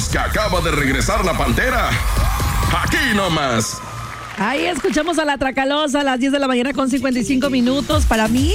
sabemos que acaba de regresar la Pantera. Aquí nomás. Ahí escuchamos a la Tracalosa a las 10 de la mañana con 55 minutos. Para mí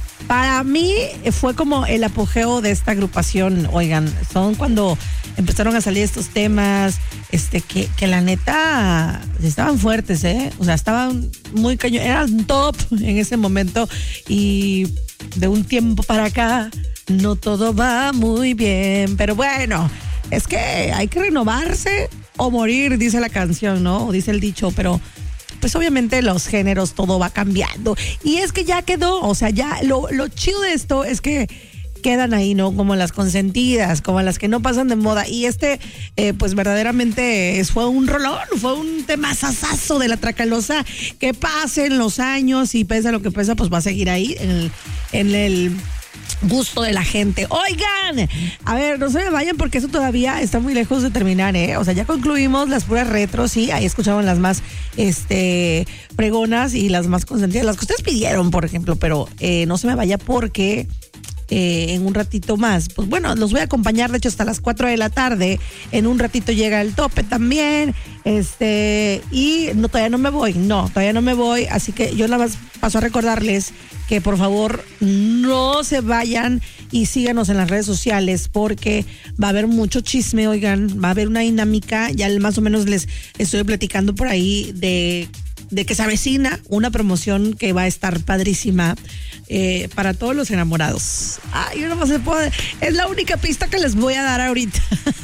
fue como el apogeo de esta agrupación. Oigan, son cuando empezaron a salir estos temas, que la neta estaban fuertes, o sea, estaban muy cañón, eran top en ese momento, y de un tiempo para acá no todo va muy bien, pero bueno, es que hay que renovarse o morir, dice la canción, ¿no? O dice el dicho, pero pues obviamente los géneros, todo va cambiando. Y es que ya quedó, o sea, ya lo chido de esto es que quedan ahí, ¿no? Como las consentidas, como las que no pasan de moda. Y pues verdaderamente fue un rolón, fue un tema sasazo de la Tracalosa, que pasen los años y pese a lo que pesa, pues va a seguir ahí en el gusto de la gente. Oigan, a ver, no se me vayan porque eso todavía está muy lejos de terminar, o sea, ya concluimos las puras retros, sí, ahí escuchaban las más pregonas y las más consentidas, las que ustedes pidieron, por ejemplo, pero no se me vaya porque en un ratito más, pues bueno, los voy a acompañar, de hecho, hasta las 4 de la tarde. En un ratito llega el tope también, y todavía no me voy, así que yo nada más paso a recordarles que por favor no se vayan y síganos en las redes sociales porque va a haber mucho chisme, oigan, va a haber una dinámica, ya más o menos les estoy platicando por ahí de que se avecina una promoción que va a estar padrísima para todos los enamorados. Ay, yo no se puede, es la única pista que les voy a dar ahorita.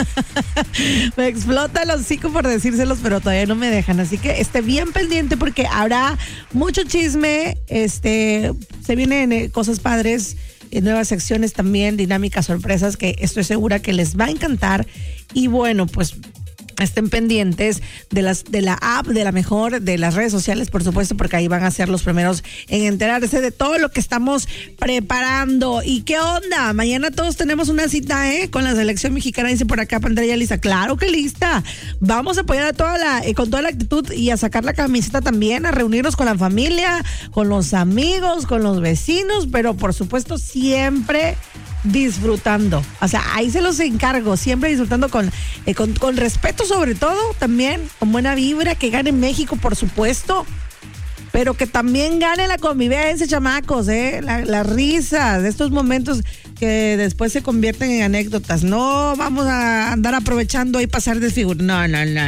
Me explota el hocico por decírselos, pero todavía no me dejan, así que esté bien pendiente porque habrá mucho chisme, se vienen cosas padres, nuevas secciones también, dinámicas, sorpresas que estoy segura que les va a encantar. Y bueno, pues estén pendientes de la app, de la mejor, de las redes sociales, por supuesto, porque ahí van a ser los primeros en enterarse de todo lo que estamos preparando. ¿Y qué onda? Mañana todos tenemos una cita, con la selección mexicana, dice por acá Pandrea lista. Claro que lista. Vamos a apoyar con toda la actitud y a sacar la camiseta también, a reunirnos con la familia, con los amigos, con los vecinos, pero por supuesto siempre disfrutando, o sea, ahí se los encargo, siempre disfrutando con respeto, sobre todo, también con buena vibra, que gane México, por supuesto, pero que también gane la convivencia, chamacos, las risas de estos momentos que después se convierten en anécdotas. No vamos a andar aprovechando y pasar de figura. No.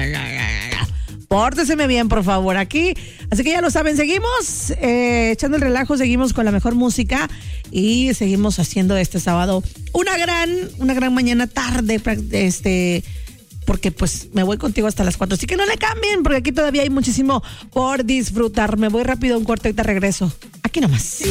Pórteseme bien, por favor, aquí. Así que ya lo saben, seguimos echando el relajo, seguimos con la mejor música y seguimos haciendo este sábado una gran mañana tarde, porque pues me voy contigo hasta las 4. Así que no le cambien, porque aquí todavía hay muchísimo por disfrutar. Me voy rápido a un corte y te regreso. Aquí nomás.